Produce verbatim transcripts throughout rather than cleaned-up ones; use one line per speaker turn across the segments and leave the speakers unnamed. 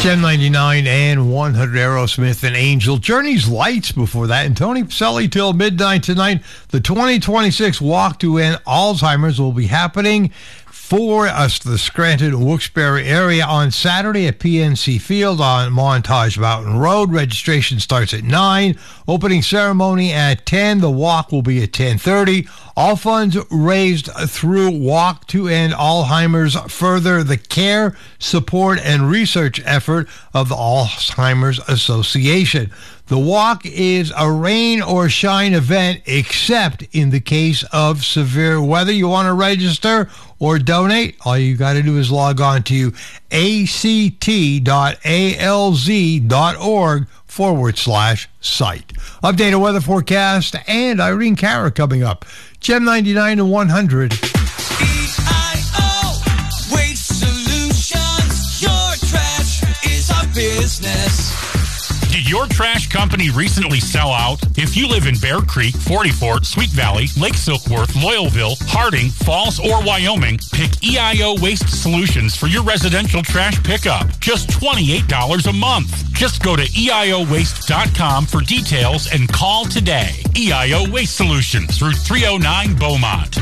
Gem ninety-nine and one hundred Aerosmith and Angel. Journey's Lights before that. And Tony Pacelli till midnight tonight. The twenty twenty-six Walk to End Alzheimer's will be happening for us, the Scranton Wilkes-Barre area, on Saturday at P N C Field on Montage Mountain Road. Registration starts at nine. Opening ceremony at ten. The walk will be at ten thirty. All funds raised through Walk to End Alzheimer's further the care, support, and research effort of the Alzheimer's Association. The walk is a rain or shine event, except in the case of severe weather. You want to register or donate? All you got to do is log on to act.alz.org forward slash site. Updated weather forecast and Irene Cara coming up. Gem ninety-nine and one hundred.
E I O Waste Solutions. Your trash is our business.
Did your trash company recently sell out? If you live in Bear Creek, Forty Fort, Sweet Valley, Lake Silkworth, Loyalville, Harding, Falls, or Wyoming, pick E I O Waste Solutions for your residential trash pickup. Just twenty-eight dollars a month. Just go to E I O waste dot com for details and call today. E I O Waste Solutions, Route three oh nine, Beaumont.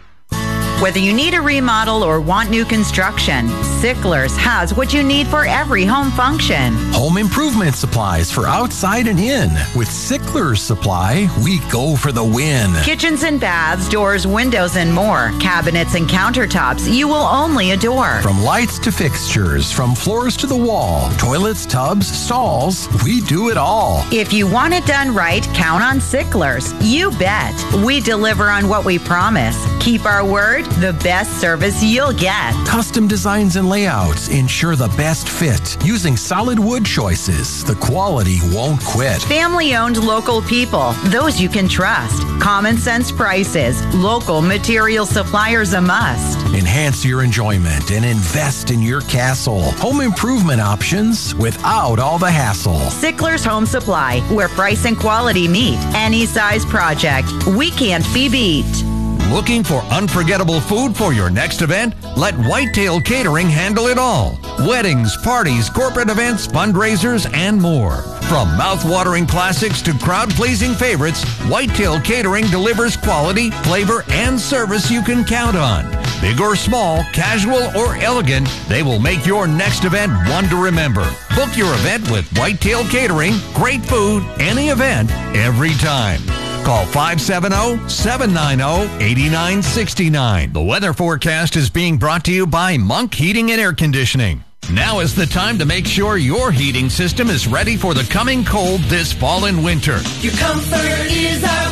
Whether you need a remodel or want new construction, Sickler's has what you need for every home function.
Home improvement supplies for outside and in. With Sickler's Supply, we go for the win.
Kitchens and baths, doors, windows, and more. Cabinets and countertops you will only adore.
From lights to fixtures, from floors to the wall, toilets, tubs, stalls, we do it all.
If you want it done right, count on Sickler's. You bet. We deliver on what we promise. Keep our word. The best service you'll get.
Custom designs and layouts ensure the best fit. Using solid wood choices, the quality won't quit.
Family-owned local people, those you can trust. Common sense prices. Local material suppliers a must.
Enhance your enjoyment and invest in your castle. Home improvement options without all the hassle.
Sickler's Home Supply, where price and quality meet. Any size project, we can't be beat.
Looking for unforgettable food for your next event? Let Whitetail Catering handle it all. Weddings, parties, corporate events, fundraisers, and more. From mouth-watering classics to crowd-pleasing favorites, Whitetail Catering delivers quality, flavor, and service you can count on. Big or small, casual or elegant, they will make your next event one to remember. Book your event with Whitetail Catering. Great food, any event, every time. Call five seven zero, seven nine zero, eight nine six nine. The weather forecast is being brought to you by Monk Heating and Air Conditioning. Now is the time to make sure your heating system is ready for the coming cold this fall and winter.
Your comfort is our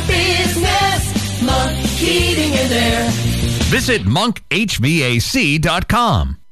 business. Monk Heating and Air.
Visit monk h v a c dot com.